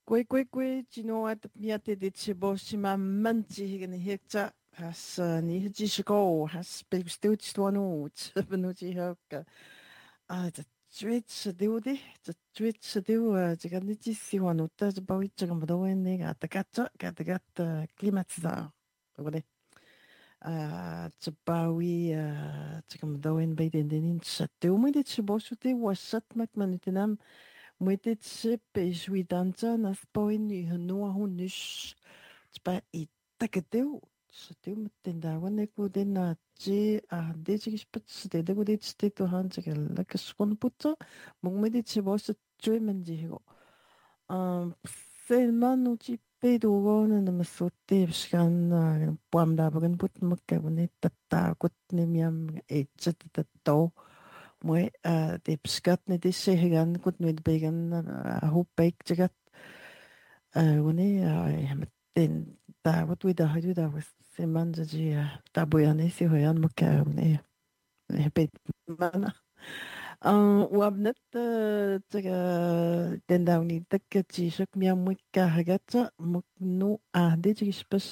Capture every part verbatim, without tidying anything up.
Kwe kwe kwe chino at miate de chibo shima manchi higan hekta has ni hijishiko has big stooch one out benuji hoka ah the twitch deu de the twitch deu chigan ni si one out the bawi chigan bado ne ga ta gatcha ga ta gat klimatizar ogde ah chibawi chigan bado en bei den den chat deu mo de chibo shute wasat mak manutinam Mwete tship e jwi danza na spoin i hanua hunus. Tpa i takateu. Tshiteu mtenda wane ko de na je a de chik spit ste de ko de ste to han chik la kaskon putso. Mung me de chibo sa chwe manji higo. Um, Selman no chi pe do go na na masote bskan puam da bagan put makka wane tata kut ne miam e chit tato. Moi de beskat net is zeggen goed met begen hoop ik jagat woni met den da wat we da hadu da was se man ji da boyane si hoyan maka ne hebet mana wab net jaga den da ni tak ji shak mi am ka hagat muk no a de ji spas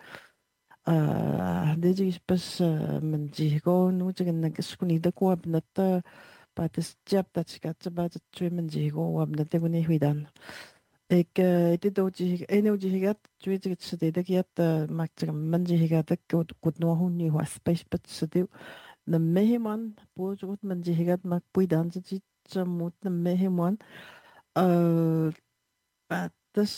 de ji spas man ji go no jaga nak skuni da ko ab net بعد استجابت شكات بعد تشوي من جيغو وابن تغني هويدان ik ite do ji ene ji higat twi ji tsde de giat mak tsam man ji higat ko kut no hun ni was space pat tsde na mehiman po jut man ji higat mak pui dan ji tsamut na mehiman uh pat das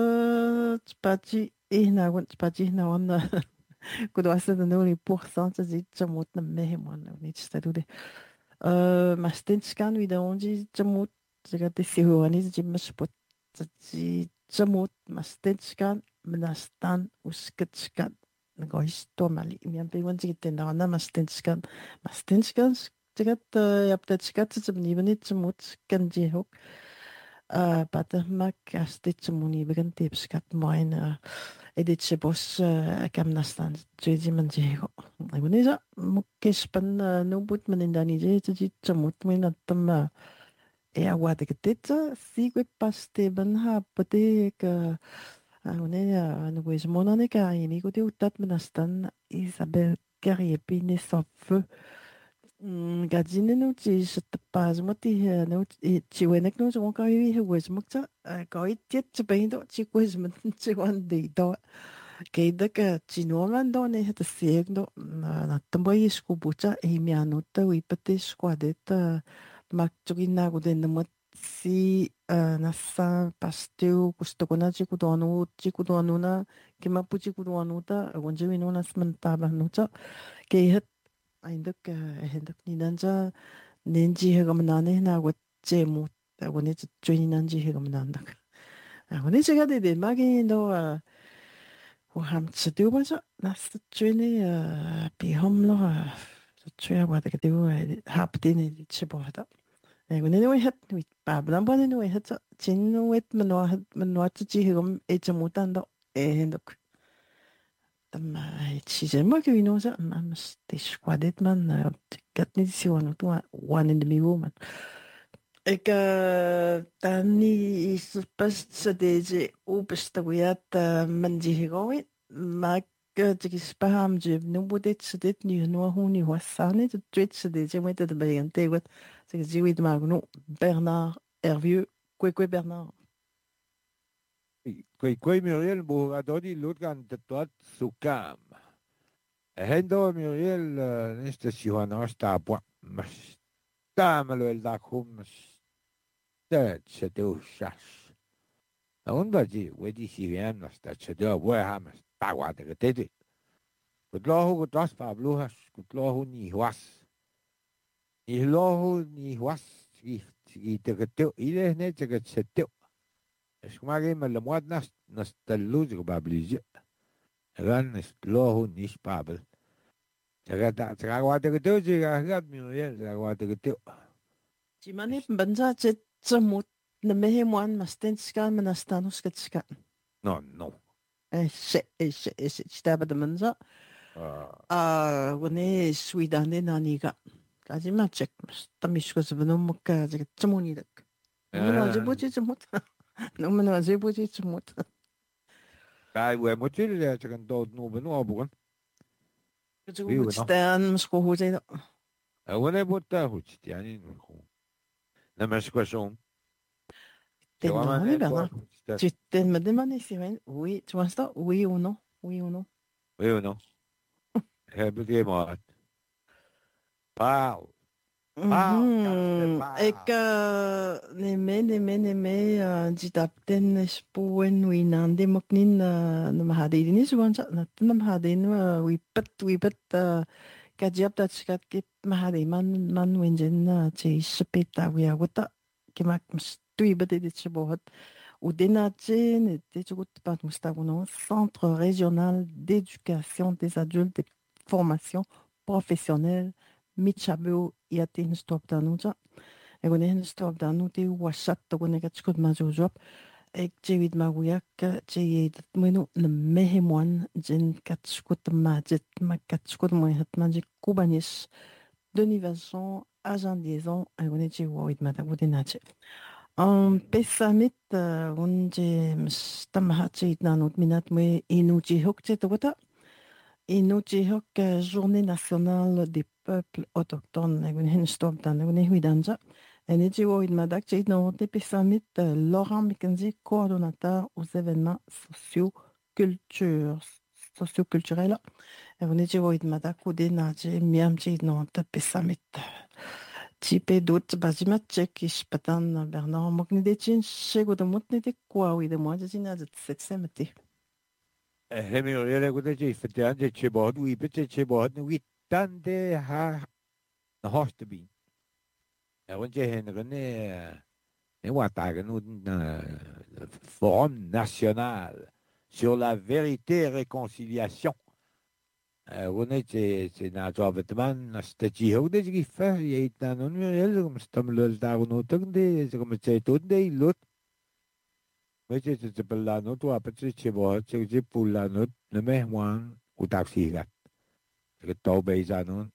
spaji ihna gun spaji na wan ko do asa no ni pourcent ji tsamut na mehiman ni tsde Uh, mas tenskan vida onde jamut jaga te sihuani jimas pot ji jamut mas tenskan menastan usketskan nagois to mali mian pe wanji kitenda na mas tenskan mas tenskan jaga yapta tskat tsmni bani jamut kan ji hok uh pata mak asti tsmuni began tipskat moin edit se bos kam nastan jeji manji ho ngoni ja mukkes pan no but manindani je ji chamut min atam e agua de keteta sigue paste ban ha pate ka ngoni ja no wes monane ka ini ko te utat manastan Isabel Carrier pine sa feu Gadzine no ti pas mo ti no ti wenek no so ka wi he wes mukta ka i tiet te ben do ti wes man ti wan de do ke da ka ti no man do ne het se no na tambo i sku bucha e mi anu ta wi pate squade ta mak chugina go de no si na sa pastiu gusto ko na chi ku do no chi ku do no na ke ma pu chi ku do no ta gonje wi no na sman ta ba no cha ke het Eindelijk, eindelijk niet dan zo. Nenji hegam nane na wacce mu. Wone joini nanji hegam nanda. Wone 제가 de de magi no wo ham tsedu ba so. Nas joini bi hom lo. Tsuya wa de de hap de ni tsibo hada. Wone no het ni ba blan ba no het so. Jin no het manwa manwa tsi hegam e tsamu tan do. Eindelijk. Tamma chizelmak winosa mas te squadet man gat ni si wanu tu one in the mi woman ik tani is pas sa deje u bestawiat manji higowi mak tiki spaham je no bodet sedet ni no huni wasane de tweet se deje met de bayante wat se jiwit magno Bernard Hervieux kwe kwe Bernard Kwe kwe Muriel Bugadori Lutgan de Tot Sukam. Hendo Muriel nesta Siwana sta bwa mas tamalo el da kum sta chedeu shash. Un baji wedi sivian sta chedeu bwa hamas tawa de tete. Kutlohu kutas pabluhas kutlohu ni was. Ni lohu ni was i i de tete ile ne de tete. Es como que me lo muadnas nas taluz bablije. Ran es lohu nis babel. Jaga ta jaga wa de tu jaga gat mi ye jaga wa de tu. Jimani banza je tsamut na mehe moan mastenska manastanus katska. No, no. Eh, se, eh, se, eh, se, staba de manza. Ah, wane Swidane naniga. Kaji ma check mas. Tamishko sa banum muka jaga tsamuni dak. Muna je boche tsamut. No me no je buji chumut. Ah ouais, moi tu le tu kan dod no ben no bon. Kuchu Oui ou non? buchtan msko huje do. Ah ouais, botta huch yani. Na mas quoi son? C'est Ten vraiment no ni quoi? bana. Tu te me demandes si oui, oui, tu vois ça? Oui ou non? Oui ou non? Oui ou non? Eh, bien moi. Parle, parle, Carsten, Mhm. Ik parle. uh, neme neme neme uh, jitapten spuen winan de moknin uh, na mahadin ni suwan sa na na mahadin uh, wipet wipet uh, kajap dat skat kip mahadi man man wenjen uh, che speta wia wata kimak mstui bete de chbohat udena chen de chugut pat mustaguno Centre régional d'éducation des adultes et formation professionnelle Michabu yatin stop danuja. Egon hen stop danu te washat to gone gat skut ma job. Ek jewid ma wiak je dat menu na mehemwan jen kat skut ma jet ma kat skut mo het ma je kubanis Denis Vincent agent liaison egon je wid ma da wudinache. Um pesamit unje stam hat je nanut minat me inuji hokje to wata. Inuji euh, Journée nationale des peuples autochtones. Ik ben hen stop dan. Ik ben niet dan. En ik wil in mijn dag zeggen, nou, de Pessamit, Laurent Mackenzie, coordonnateur aux événements socioculture, socioculturels. En ik wil in mijn dag, hoe de na je, miam je, nou, de Pessamit. Type doet, bazimat, check, is patan, Bernard, mok niet de chin, shego de mot niet de kwa, wie de moi, je zin, dat het semete. Hemi oriele gude je fete anje che bod wi bete che bod wi tande ha na hoste bi. E wonje hen rene ne wata gnu forum national sur la vérité et réconciliation. Wone che che na to vetman na stati ho de gi fa ye ta non mi el kom stam lol da no tande kom che to de lot. Vece ce ce pelano tu apetece ce bo ce ce pulano ne me wan utaksigat. Ce to beisano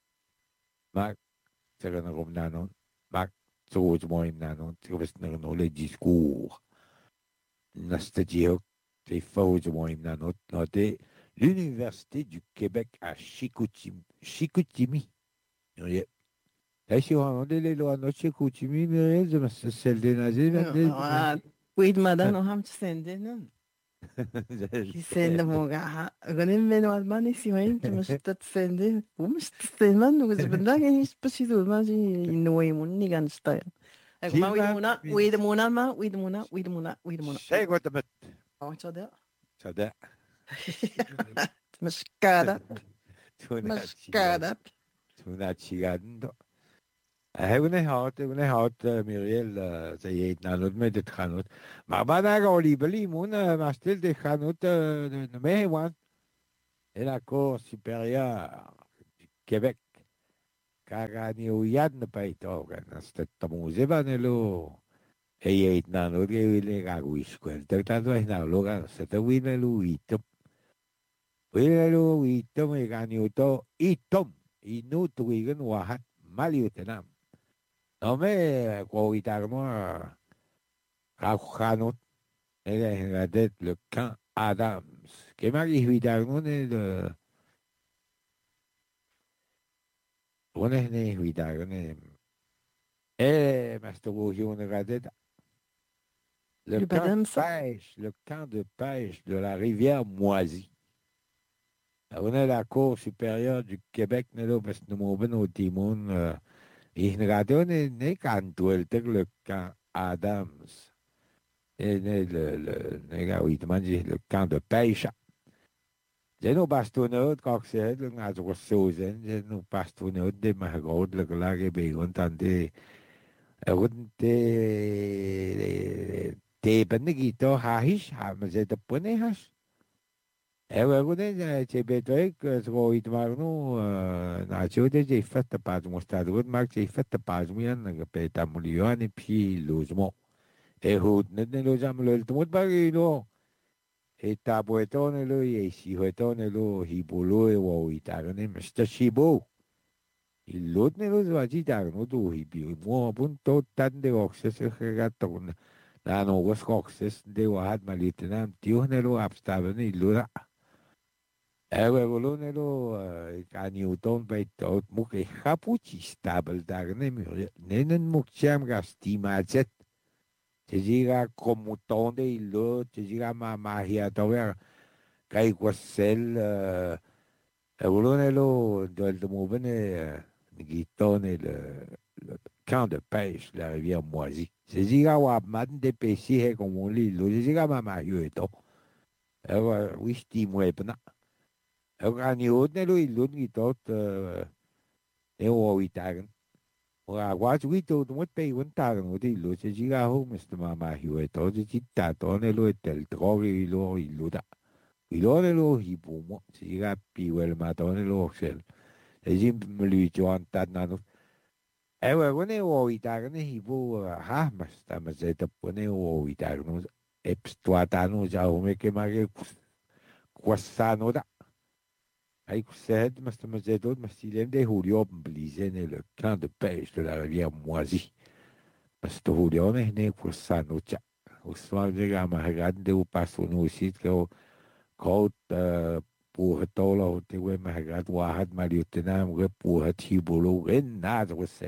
mak ce na romnano mak ce wo mo imnano ce ves na no le discours. Na stadio te fo mo imnano no de l'université du Québec à Chicoutimi. Chicoutimi. Oui. Là, si on a des lois à Chicoutimi, mais c'est celle des nazis. Wid madan no ham sende no. Sende mo ga. Ganin men wal mani si wain te mas tat sende. Umus sende man no gaz benda gen is pasido ma si inoi mun ni gan sta. Ek ma wid muna, wid muna ma, wid muna, wid muna, wid muna. Say what the Oh, so da. So that. Mascada. Mascada. Tuna chigando. Hevne hat, hevne hat Muriel ze yet nanut met het ganut. Maar bana go libeli mun ma stil de ganut de me wan. Et la cour supérieure du Québec. Karani u yad ne paito gan stet tamuze banelo. E yet nanut ge le gaguis kwel. Te tanto es na loga se te wine lu ito. Wine lu ito me ganiuto itom. Inut wigan wahat maliutenam. No me cuauhtémoc Rauchanot, elle a d'être le camp Adams. Que Marie Huidagon est le. On est né Huidagon. Et Masterogion est le Le camp de badam sa. pêche, le camp de pêche de la rivière Moisie. On est la Cour supérieure du Québec, nous, parce que nous avons au Timon. Et nous avons né quand le camp Adams. Et le, le, le, le camp de pêche. J'ai nos bastonneaux, quand c'est, le gars de Sozen, j'ai nos bastonneaux de Mahagod, le gars qui est entendu. Und de de benegito hahish, haben sie de pone hash. Ewe gune che betoik so it magno na chode je fatta pas mostrado good mag je fatta pas mian na peta muliani pi luzmo. E hud ne lo jam lo el tumut bagino. E tabuetone lo e si hoetone lo hibolo e wo itagane msta shibo. Il lot ne lo zvagi tagno tu hibi mo punto tan de oxe se gato لأنه وسكوكسس دي واحد ماليتنا تيوهنلو أبستابني لولا أو يقولونلو كان يوتون بيتوت موك إخابوتشي ستابل دارني ميري نينن موكشام غاستيماتت تجيغا كوموتون دي لو تجيغا ما ماهيا توير كاي كوسل يقولونلو دول دموبني نجيتوني camp de pêche, la rivière Moisie. C'est dire wa man de pêcher comme on lit, le dire ma ma yueto. Alors oui, sti muebna. Alors ani odne lo ilun gitot e o itagen. Wa wa tu to mo pe un tagen o di lo se dire ho mister ma ma yueto de citta to ne lo etel trovi lo iluda. Ilo ne lo hibumo, se dire pi wel ma to ne lo oxel. E jim me lui joan tan nanu. Ewe wene o itagane hibu ha mas tamas eta pone o itagno epstuatano ja home que mage quassano da ai kused mas tamas eta mas silem de Julio blisen le camp de pêche de la rivière Moisie mas to Julio ne ne quassano cha o soir de gama grande o passo no site que o coat pour tolo te we mahagat wahad maliutenam we pour tibulo en naz waset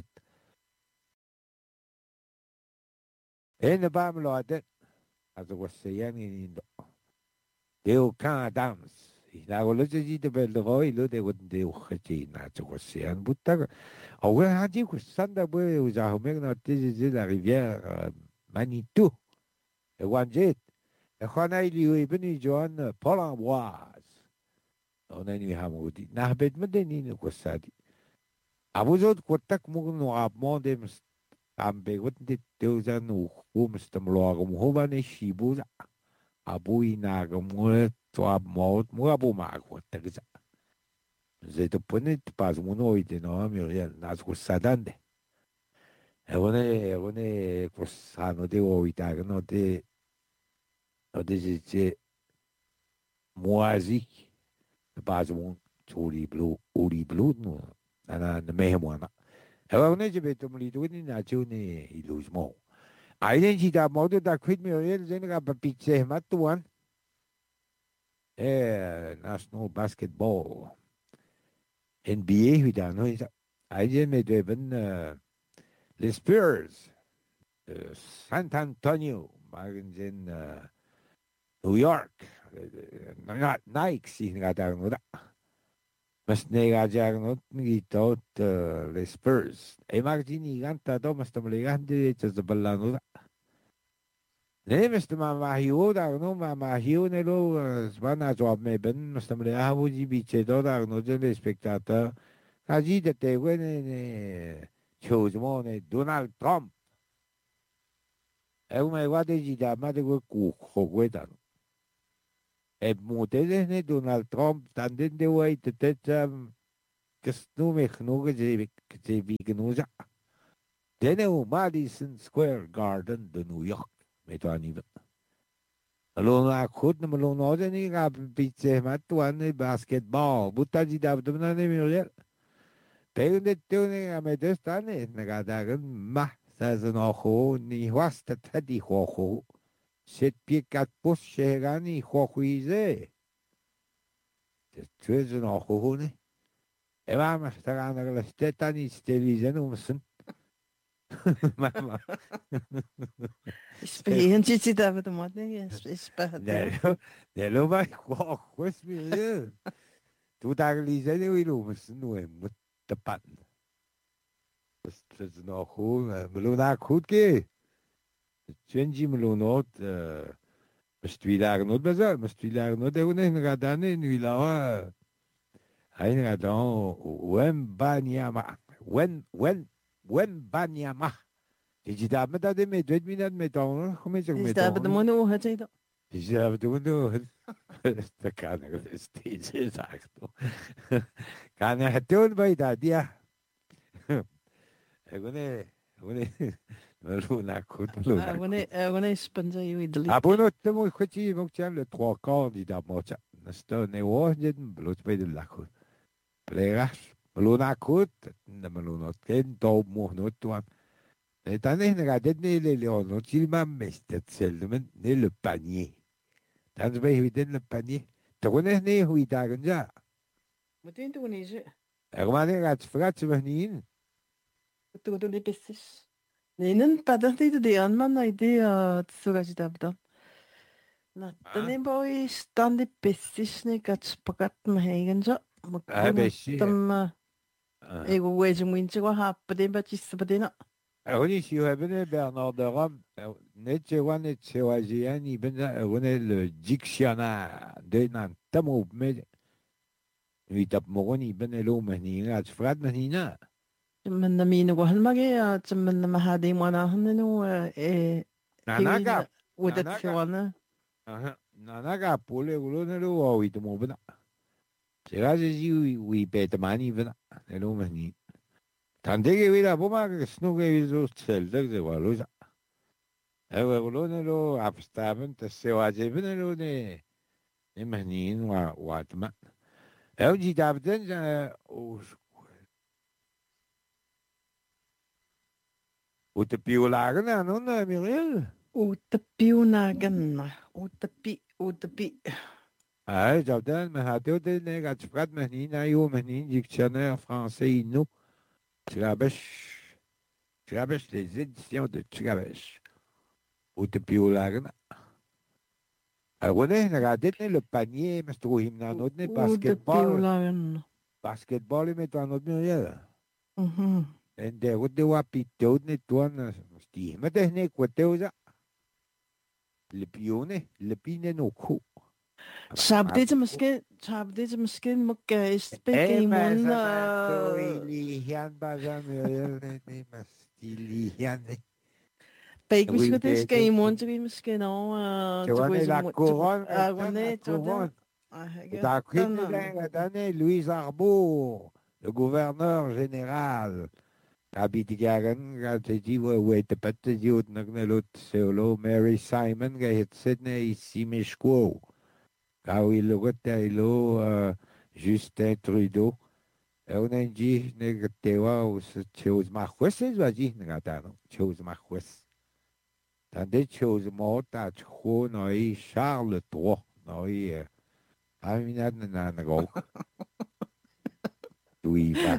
en bam lo adet as was saying in deu can dams la goloje ji de bel roi lo de won deu khati na to was saying butta o we hadi ku sanda bo u za ho meg na te ji la rivière Manitou e wanjet e khana ili u ibni joan Polamboise on a ni hamudi na bet medeni ne ko sadi abuzot ko tak mo no abmonde am begut dit deuza nu humus tam logo muhubane shibuza abui naga mu to ab mod mu abu mago tegza ze to pone pas mu no ide no muriel nas ko sadande e one e one ko sano de o itaga no de no de je moazi pas mu churi blu uri blu no ana na mehmona e one je beto mu lidu ni na chune iluzmo identità modo da qui mi viene a pizze matuan eh national basketball N B A wieder no ayer me deben les Spurs uh, San Antonio magen in uh, New York uh, Nike si ngadar no da mas nega jar no ni tot uh, les Spurs e magini ganta do mas tam legande te zaballano da nee, mister Mamahio, daar no Mamahio nelo zwana job me ben, mister Mleha wuji biche do daar no jele spectateur. Kaji de te wene ne chozmo ne Donald Trump. E me wade ji da ma de ku khogwe dan. E modele ne Donald Trump dan den de wai te te kes no me khnoge je je bi gnuza. Dene o Madison Square Garden de New York. Met waar niet. Alona goed, maar alona ze niet gaan pitchen met toen basketbal. Boetaji daar doen dan niet meer. Tegen de toen gaan met dus dan niet. Dan gaat daar maar ze zijn nog gewoon niet was dat het die hoog. Zet je kat postje gaan niet hoog is. Het twee zijn nog gewoon niet. En waarom is er aan de stad dan niet steriliseren om ze? Mama. Experiência dava de modo ninguém. Nelo, nelo vai qual coisa mesmo. Tu tá lisando eu ilu, mas não é muito tapan. Mas tu não hu, melu na kutke. Chenji melu not, mas tu ilar not bazar, mas tu ilar not eu nem ngadane nu ilawa. Aí ngadão, wen banyama, wen wen wen banyama. Je daar met dat in met weet me dat met dan kom je met daar de man hoe het zei dat je daar de man dat kan ik steeds zeggen kan je het doen bij dat ja ik ben ik ben wel na goed ah wanneer wanneer spanje je de ah bon te mo goed je moet je le trois quarts die dat moet je dat ne was niet bloot bij de lach plegas melona goed de melona ken top mo no tuan Et t'en es regardé les léons, tu m'as mis cette celle de le panier. T'en vas y le panier. Tu connais les huit d'argent. متين توني جي Hermane, gaat frat me niet. تقولوا لي بسش لأن بعدين تيجي دي أنا ما نايدي تسوغاجي دابدا لا تاني بوي ستاندي بسش ني كاتش بقات مهيجن جا Ah, مكنا ben si. تم إيغو ويجي وينجي وها بدين باتشيس بدينا Ronnie, si vous avez Bernard de Rome, Netchewa, Netchewajian, ben, on est le dictionnaire de Nantamo, mais il tape Moroni, ben, l'eau, Manina, Frat Manina. من مين وهالمرة من ما هذه وانا هنو إيه كيوين Nanaga, ودت Nanaga, سوانا Nanaga, pour les rouleaux, oui, de mon ben. C'est là, j'ai dit, oui, oui, bête mani, ben, l'eau, Mani. Tandis que, oui, la bombe, snook, ils ont celle de Walloza. Et oui, rouleau, abstaben, c'est wajé, ben, l'eau, ne, ne, Manin, wa, watma. Et on dit, d'abden, ou te piolagen, non, Muriel? وتبيونا جنة وتبي وتبي Ah, Jordan, mais à tout de négatif, frère, mais ni naïo, mais ni dictionnaire français, nous, Tirabesh, Tirabesh, les éditions de Tirabesh, ou te piolagen. Alors, on est regardé le panier, mais je trouve qu'il y a un autre basketball, وتبيولا جنة basketball, mais toi, un autre Muriel. اها Et de route de wapito, ne toi, ne, sti, mais de ne, quoi, te osa, le pione, le pine no coup. شابديت مسكين شابديت مسكين مكة Eh, يسبيكي mais مون ça m'a tout ilian, bazar, Muriel, ne, mais stilian, بيكوش oui, كتيش mais, كي مون تبي مسكين او tu vois, تقوي la زمو couronne, la اغوني جوردن couronne. T'as pris la donnée Louise Arbour, le gouverneur général. Abitigagan, quand tu dis, ouais, ouais, t'as pas te dit, autre l'autre, c'est l'autre, Mary Simon, qui est Sydney ici, Mishko. Quand il était là, Justin Trudeau. Et on a dit, negatewa, ou chose marquis, c'est va dire, negatano, chose marquis. Tandis chose morte, à trop, noi, Charles trois, noi, Aminad, nanago. Oui, va.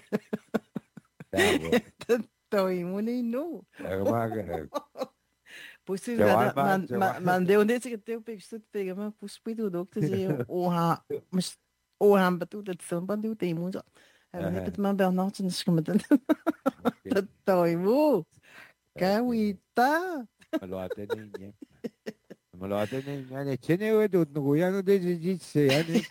تويموني نو Remarque, Pusi c'est gada vraiment, man c'est man vraiment. man de onde se que teu peixe pega ma puspi do doctor se o ha mas o ha batu de são bandu tem muito eu nem pet man Bernard se nos como tanto toimu kawita Me lo atene, me lo atene, yani tiene we do no ya no de jitse yani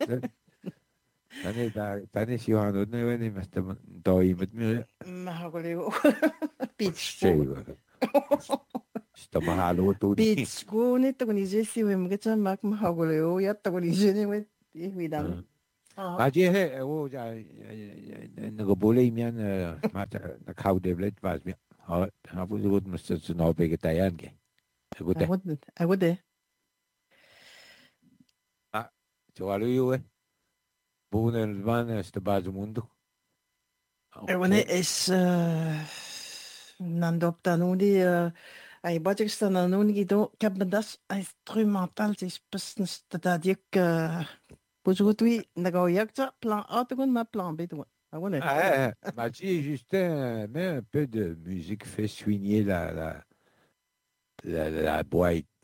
tane da tane si ha no ne we ni masta doi mit mir ma hagoleo beach sei sta mahalo to ni beach ko ne to ni je si we mga chan mak ma hagoleo ya to ni je ne we e hui dan ma je he o ja na go bole mian ma na kau de blet was mir ha ha bu gut must zu no vegetarian ge gut I would I would ah jo alu yo we bu ne van sta baz mundo Wanneer is nandopta nudi ai budget sta na nudi do ik heb me das instrumental is bestens dat ik Aujourd'hui, nago yakta plan A te ma plan B te Ah ouais. Ah, bah, tu Justin, mets un peu de musique, fais soigner la, la, la, la boîte.